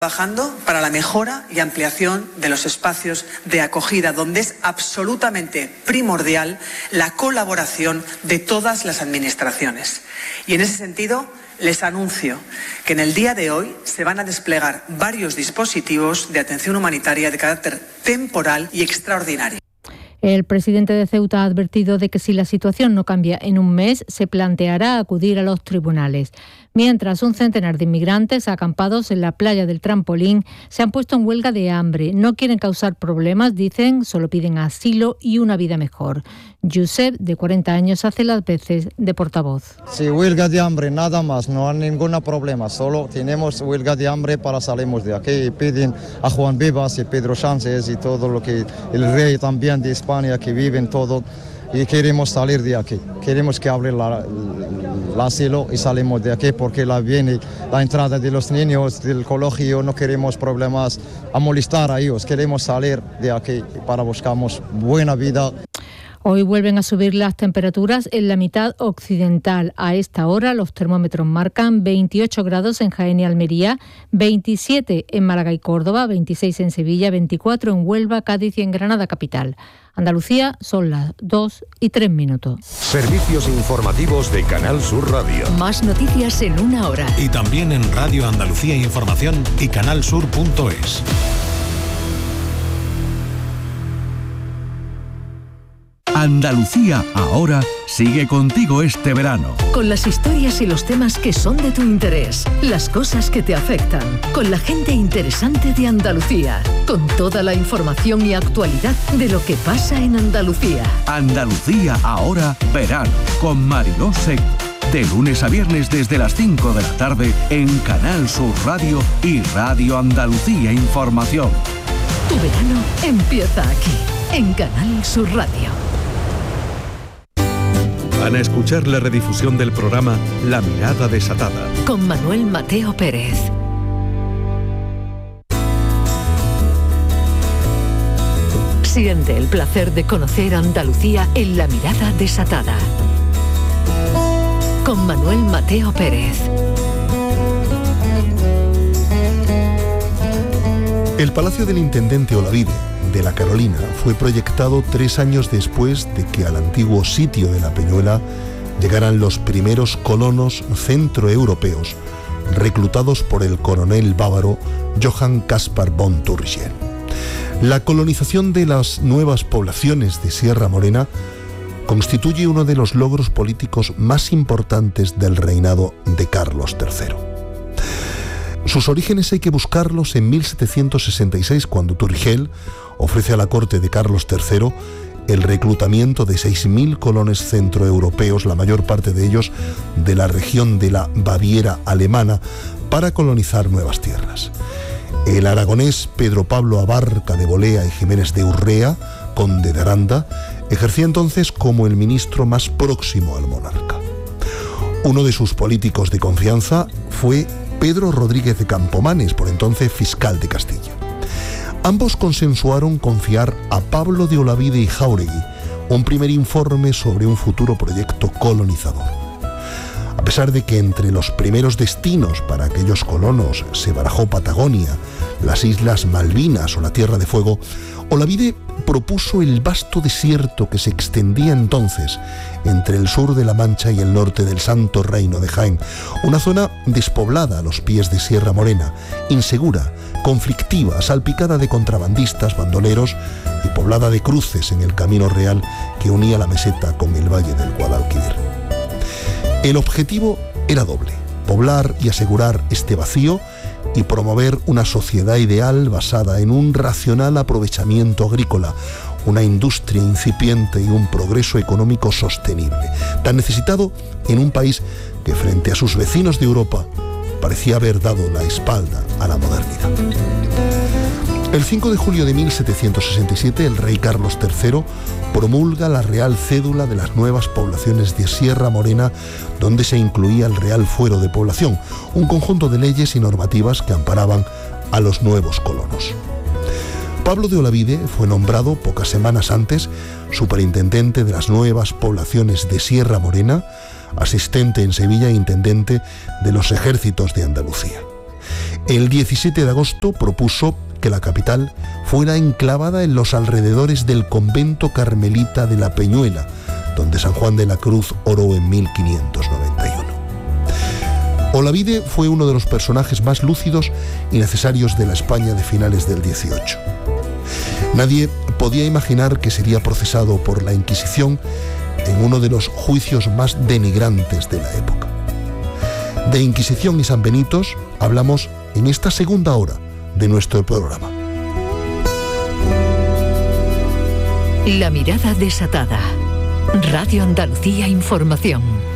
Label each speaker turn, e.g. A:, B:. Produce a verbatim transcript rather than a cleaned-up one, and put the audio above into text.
A: Trabajando para la mejora y ampliación de los espacios de acogida, donde es absolutamente primordial la colaboración de todas las administraciones. Y en ese sentido, les anuncio que en el día de hoy se van a desplegar varios dispositivos de atención humanitaria de carácter temporal y extraordinario.
B: El presidente de Ceuta ha advertido de que si la situación no cambia en un mes, se planteará acudir a los tribunales. Mientras, un centenar de inmigrantes acampados en la playa del Trampolín se han puesto en huelga de hambre. No quieren causar problemas, dicen, solo piden asilo y una vida mejor. Josep, de cuarenta años, hace las veces de portavoz.
C: Sí, huelga de hambre, nada más, no hay ningún problema. Solo tenemos huelga de hambre para salir de aquí. Y piden a Juan Vivas y Pedro Sánchez y todo lo que el rey también de España que viven todo. Y queremos salir de aquí, queremos que abra la, el asilo y salimos de aquí porque la viene la entrada de los niños del colegio, no queremos problemas a molestar a ellos, queremos salir de aquí para buscamos buena vida.
B: Hoy vuelven a subir las temperaturas en la mitad occidental. A esta hora los termómetros marcan veintiocho grados en Jaén y Almería, veintisiete en Málaga y Córdoba, veintiséis en Sevilla, veinticuatro en Huelva, Cádiz y en Granada capital. Andalucía son las dos y tres minutos.
D: Servicios informativos de Canal Sur Radio.
E: Más noticias en una hora.
F: Y también en Radio Andalucía Información y canalsur punto es.
G: Andalucía Ahora sigue contigo este verano.
E: Con las historias y los temas que son de tu interés, las cosas que te afectan, con la gente interesante de Andalucía, con toda la información y actualidad de lo que pasa en Andalucía.
G: Andalucía Ahora verano, con Mariló Seco. De lunes a viernes desde las cinco de la tarde en Canal Sur Radio y Radio Andalucía Información.
E: Tu verano empieza aquí, en Canal Sur Radio.
D: Van a escuchar la redifusión del programa La Mirada Desatada.
E: Con Manuel Mateo Pérez. Siente el placer de conocer Andalucía en La Mirada Desatada. Con Manuel Mateo Pérez.
H: El Palacio del Intendente Olavide de la Carolina fue proyectado tres años después de que al antiguo sitio de la Peñuela llegaran los primeros colonos centroeuropeos reclutados por el coronel bávaro Johann Caspar von Turrigen. La colonización de las nuevas poblaciones de Sierra Morena constituye uno de los logros políticos más importantes del reinado de Carlos tercero. Sus orígenes hay que buscarlos en mil setecientos sesenta y seis, cuando Turrigen ofrece a la corte de Carlos tercero el reclutamiento de seis mil colones centroeuropeos, la mayor parte de ellos de la región de la Baviera alemana, para colonizar nuevas tierras. El aragonés Pedro Pablo Abarca de Bolea y Jiménez de Urrea, conde de Aranda, ejercía entonces como el ministro más próximo al monarca. Uno de sus políticos de confianza fue Pedro Rodríguez de Campomanes, por entonces fiscal de Castilla. Ambos consensuaron confiar a Pablo de Olavide y Jáuregui un primer informe sobre un futuro proyecto colonizador. A pesar de que entre los primeros destinos para aquellos colonos se barajó Patagonia, las Islas Malvinas o la Tierra de Fuego, Olavide propuso el vasto desierto que se extendía entonces entre el sur de la Mancha y el norte del Santo Reino de Jaén, una zona despoblada a los pies de Sierra Morena, insegura, conflictiva, salpicada de contrabandistas, bandoleros y poblada de cruces en el camino real que unía la meseta con el valle del Guadalquivir. El objetivo era doble: poblar y asegurar este vacío y promover una sociedad ideal basada en un racional aprovechamiento agrícola, una industria incipiente y un progreso económico sostenible, tan necesitado en un país que frente a sus vecinos de Europa parecía haber dado la espalda a la modernidad. El cinco de julio de mil setecientos sesenta y siete, el rey Carlos tercero promulga la Real Cédula de las nuevas poblaciones de Sierra Morena, donde se incluía el Real Fuero de Población, un conjunto de leyes y normativas que amparaban a los nuevos colonos. Pablo de Olavide fue nombrado pocas semanas antes superintendente de las nuevas poblaciones de Sierra Morena, asistente en Sevilla e intendente de los ejércitos de Andalucía. El diecisiete de agosto propuso que la capital fuera enclavada en los alrededores del convento carmelita de la Peñuela, donde San Juan de la Cruz oró en mil quinientos noventa y uno. Olavide fue uno de los personajes más lúcidos y necesarios de la España de finales del dieciocho. Nadie podía imaginar que sería procesado por la Inquisición en uno de los juicios más denigrantes de la época. De Inquisición y San Benitos hablamos en esta segunda hora de nuestro programa.
E: La mirada desatada. Radio Andalucía Información.